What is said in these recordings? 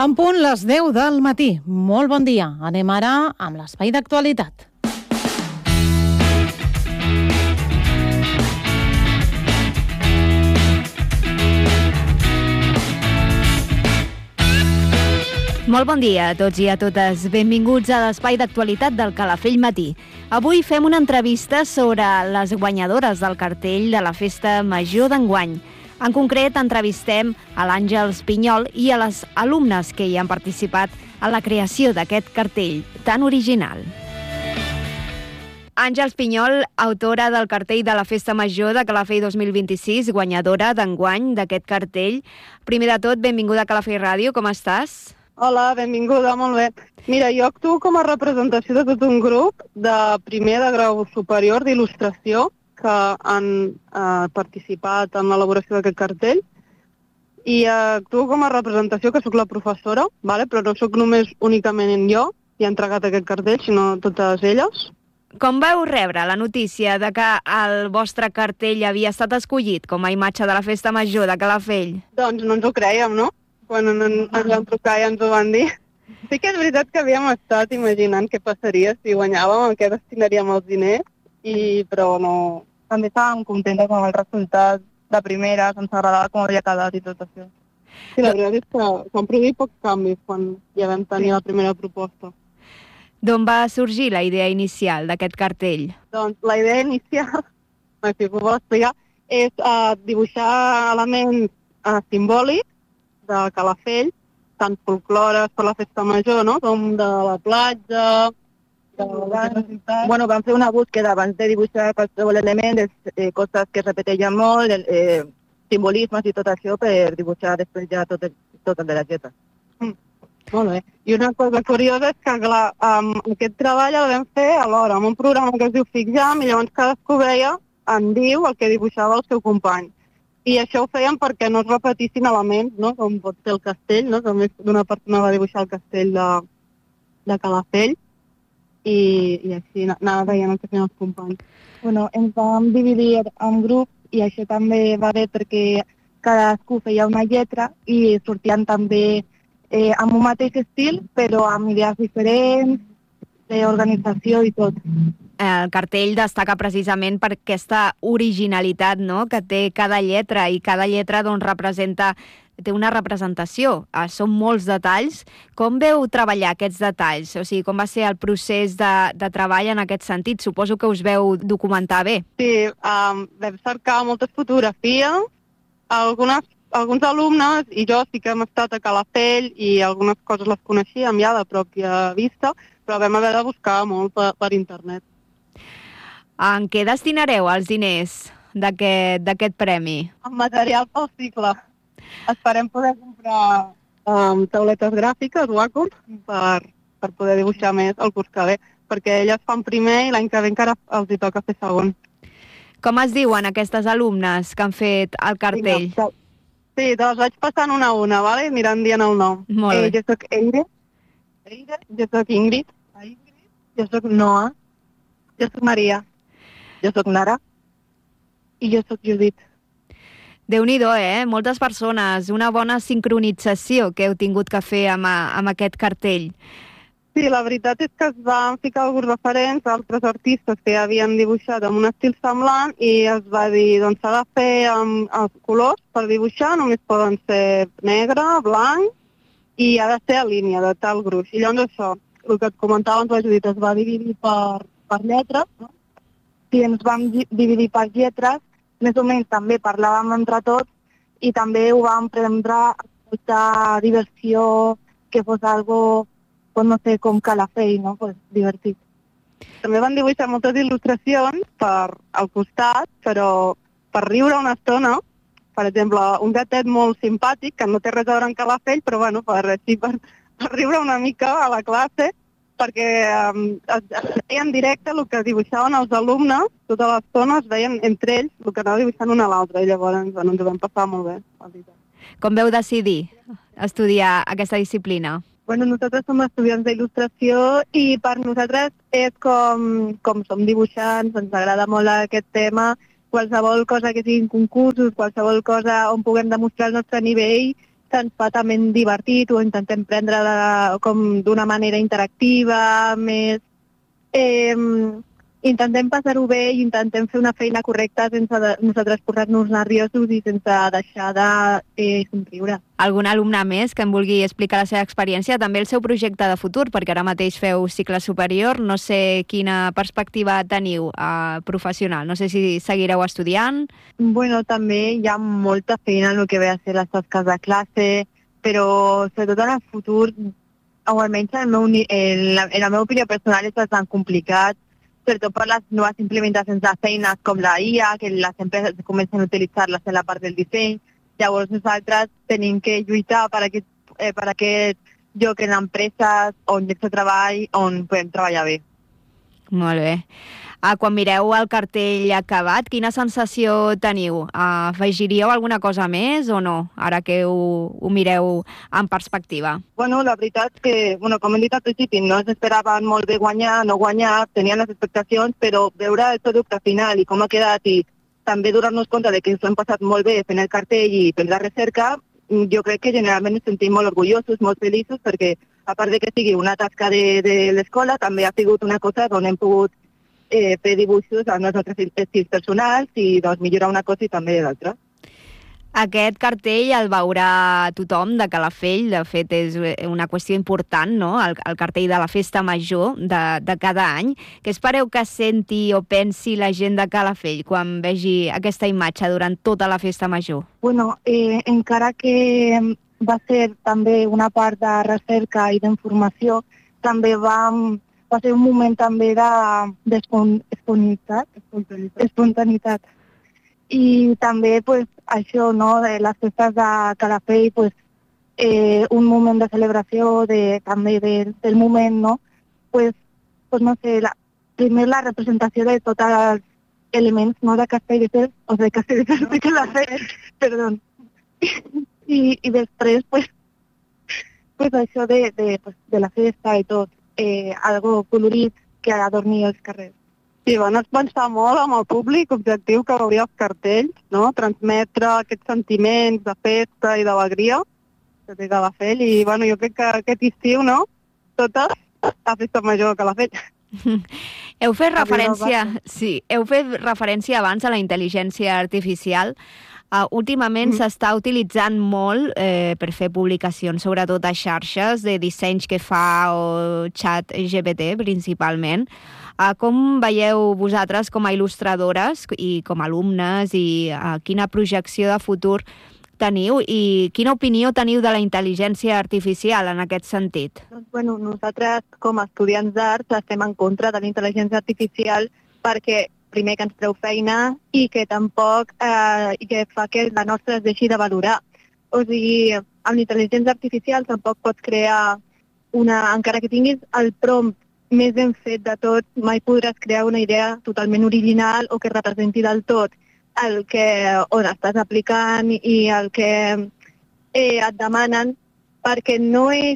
En punt les 10 del matí. Molt bon dia. Anem ara amb l'espai d'actualitat. Molt bon dia a tots i a totes. Benvinguts a l'espai d'actualitat del Calafell Matí. Avui fem una entrevista sobre les guanyadores del cartell de la Festa Major d'enguany. En concret, entrevistem a l'Àngels Pinyol i a les alumnes que hi han participat en la creació d'aquest cartell tan original. Àngels Pinyol, autora del cartell de la Festa Major de Calafell 2026, guanyadora d'enguany d'aquest cartell. Primer de tot, benvinguda a Calafell Ràdio, com estàs? Hola, benvinguda, molt bé. Mira, jo actuo com a representació de tot un grup de primer de grau superior d'il·lustració que han participat en l'elaboració d'aquest cartell i actuo com a representació, que sóc la professora, vale? Però no sóc només únicament jo i he entregat aquest cartell, sinó totes elles. Com vau rebre la notícia de que el vostre cartell havia estat escollit com a imatge de la Festa Major de Calafell? Doncs no ens ho crèiem, no? Quan ens van trucar i ens ho van dir. Sí que és veritat que havíem estat imaginant què passaria si guanyàvem, a què destinaríem els diners, però no... També estàvem contentes amb el resultat de primera, ens agradava com havia quedat i tot això. Sí, la veritat és que s'han produït pocs canvis quan ja vam tenir la primera proposta. D'on va sorgir la idea inicial d'aquest cartell? Doncs la idea inicial, si ho vol explicar, és dibuixar elements simbòlics de Calafell, tant folclores per la Festa Major, no? Com de la platja... Bueno, vam fer una búsqueda abans de dibuixar qualsevol element, coses que es repeteixen molt, simbolismes i tot això, per dibuixar després ja tot el de la lletra. Molt bé. I una cosa curiosa és que, clar, aquest treball el vam fer alhora, amb un programa que es diu FixJam, i llavors cadascú veia en viu el que dibuixava el seu company. I això ho feien perquè no es repetissin elements, no? Com pot ser el castell, no? Que més d'una persona va dibuixar el castell de Calafell, i així anava veient el que feien els companys. Bueno, ens vam dividir en grups i això també va bé perquè cadascú feia una lletra i sortien també amb un mateix estil, però amb idees diferents, d'organització i tot. El cartell destaca precisament per aquesta originalitat, no?, que té cada lletra, i cada lletra doncs té una representació. Són molts detalls. Com veu treballar aquests detalls? O sigui, com va ser el procés de treball en aquest sentit? Suposo que us veu documentar bé. Sí, vam cercar moltes fotografies. Alguns alumnes i jo sí que hem estat a Calafell i algunes coses les coneixíem ja de pròpia vista, però vam haver de buscar molt per internet. En què destinareu els diners d'aquest premi? En material pel cicle. Esperem poder comprar tauletes gràfiques, Wacom, per poder dibuixar més el curs que ve, perquè elles fan primer i l'any que ve encara els hi toca fer segon. Com es diuen aquestes alumnes que han fet el cartell? Sí, te les vaig passant una a una, vale? Aniran dient el nom. Molt bé. Jo soc Eire, jo soc Ingrid, jo soc Noa, jo soc Maria, jo soc Nara i jo soc Judit. Déu-n'hi-do, Moltes persones, una bona sincronització que heu tingut que fer amb aquest cartell. Sí, la veritat és que es van ficar alguns referents a altres artistes que havien dibuixat amb un estil semblant i es va dir, doncs s'ha de fer amb els colors per dibuixar, només poden ser negre, blanc i ha de ser a línia de tal gruix. I llavors això, el que et comentava la Judit, es va dividir per lletres, no? Sí, ens vam dividir per lletres, més o menys també parlàvem entre tots i també ho vam prendre a molta diversió, que fos algo, pues no sé, com Calafell, no? Pues divertit. També van dibuixar moltes il·lustracions al costat, però per riure una estona, per exemple, un gatet molt simpàtic, que no té res a veure amb Calafell, però bueno, per riure una mica a la classe, perquè es veia en directe el que dibuixaven els alumnes, tota l'estona es veien entre ells el que anava dibuixant una a l'altra, i llavors ens ho vam passar molt bé. Com veu decidir estudiar aquesta disciplina? Bueno, nosaltres som estudiants d'il·lustració i per nosaltres és com som dibuixants, ens agrada molt aquest tema, qualsevol cosa que siguin concursos, qualsevol cosa on puguem demostrar el nostre nivell se'ns fa també divertit, ho intentem prendre com d'una manera interactiva, més... intentem passar-ho bé i intentem fer una feina correcta sense nosaltres posar-nos nerviosos i sense deixar de somriure. Algun alumne més que em vulgui explicar la seva experiència, també el seu projecte de futur, perquè ara mateix feu cicle superior, no sé quina perspectiva teniu professional, no sé si seguireu estudiant. Bueno, també hi ha molta feina en el que ve a ser les tasques de classe, però sobretot en el futur, o almenys en la meva opinió personal, és bastant complicat, sobretot per les noves implementacions de feines com la IA, que les empreses comencen a utilitzar-les en la part del disseny. Llavors nosaltres tenim que lluitar per aquest lloc en empreses o en llocs de treball on podem treballar bé. Molt bé. Quan mireu el cartell acabat, quina sensació teniu? Afegiríeu alguna cosa més o no, ara que ho mireu en perspectiva? Bueno, la veritat és que, com hem dit al principi, no s'esperaven molt bé guanyar, no guanyar, tenien les expectacions, però veure el producte final i com ha quedat i també donar-nos compte de que ens ho hem passat molt bé fent el cartell i fent la recerca, jo crec que generalment ens sentim molt orgullosos, molt feliços, perquè a part de que sigui una tasca de l'escola, també ha sigut una cosa on hem pogut fer dibuixos amb els nostres estils personals i millorar una cosa i també l'altra. Aquest cartell el veurà tothom de Calafell, de fet és una qüestió important, no? El cartell de la festa major de cada any. Què espereu que senti o pensi la gent de Calafell quan vegi aquesta imatge durant tota la festa major? Bueno, encara que va ser també una part de recerca i d'informació, també va ser un moment també d'espontaneïtat. I també això, no, de les festes de Calafell, un moment de celebració també del moment, no? No sé, primer la representació de tots els elements, no, de Castelldefels, de Calafell, perdó. I després, això de la festa i tot, algo colorit que adorni els carrers. Sí, van pensar molt amb el públic objectiu que veuria els cartells, no? Transmetre aquests sentiments de festa i d'alegria que té Calafell i jo crec que aquest estiu, no? Tota la festa major de Calafell. Heu fet referència abans a la intel·ligència artificial. Últimament s'està utilitzant molt per fer publicacions, sobretot a xarxes de dissenys que fa o ChatGPT principalment. Com veieu vosaltres com a il·lustradores i com a alumnes i quina projecció de futur teniu i quina opinió teniu de la intel·ligència artificial en aquest sentit? Bueno, nosaltres com a estudiants d'arts estem en contra de la intel·ligència artificial perquè primer que ens treu feina i que tampoc i que fa que la nostra es deixi de valorar. O sigui, amb l'intel·ligència artificial tampoc pots crear encara que tinguis el prompt més ben fet de tot, mai podràs crear una idea totalment original o que representi del tot on estàs aplicant i el que et demanen, perquè no és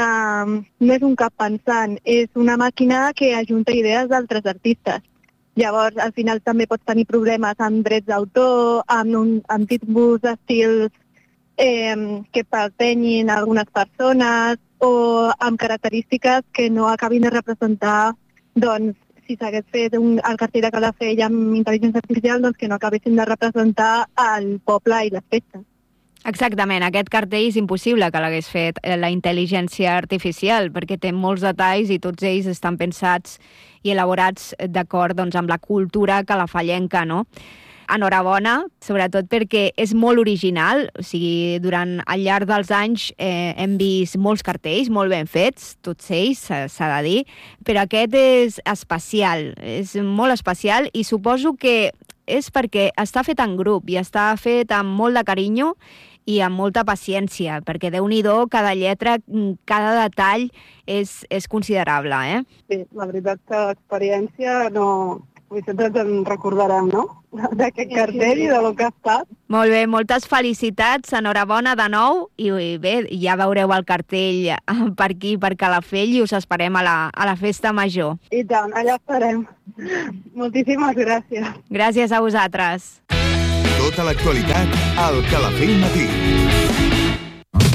un cap pensant, és una màquina que ajunta idees d'altres artistes. Llavors, al final també pots tenir problemes amb drets d'autor, amb tipus d'estils que pertanyin a algunes persones o amb característiques que no acabin de representar, si s'hagués fet el cartell de Calafell amb intel·ligència artificial, que no acabessin de representar el poble i les festes. Exactament, aquest cartell és impossible que l'hagués fet la intel·ligència artificial perquè té molts detalls i tots ells estan pensats i elaborats d'acord amb la cultura calafellenca, no? Enhorabona, sobretot perquè és molt original, o sigui, al llarg dels anys hem vist molts cartells molt ben fets, tots ells, s'ha de dir, però aquest és especial, és molt especial i suposo que és perquè està fet en grup i està fet amb molt de carinyo i amb molta paciència, perquè Déu-n'hi-do, cada lletra, cada detall és considerable, eh? Sí, la veritat que l'experiència sempre ens en recordarem, no? D'aquest cartell i de lo que ha estat. Molt bé, moltes felicitats, enhorabona de nou i bé, ja veureu el cartell per aquí, per Calafell i us esperem a la festa major. I tant, allà estarem. Moltíssimes gràcies. Gràcies a vosaltres. Tota l'actualitat al Calafell Matí.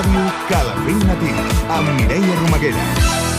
Ràdio Calafell Matí, amb Mireia Romaguera.